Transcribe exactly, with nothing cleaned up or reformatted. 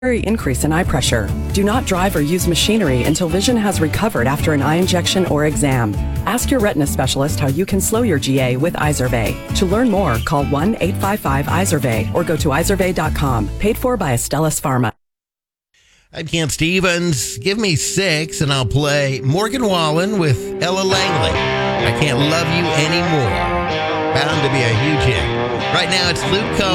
increase in eye pressure. Do not drive or use machinery until vision has recovered after an eye injection or exam. Ask your retina specialist how you can slow your G A with Izervay. To learn more, call one eight five five Izervay or go to izervay dot com. Paid for by Astellas Pharma. I'm Kent Stevens. Give me six and I'll play Morgan Wallen with Ella Langley. I Can't Love You Anymore. Bound to be a huge hit. Right now it's Luke Combs.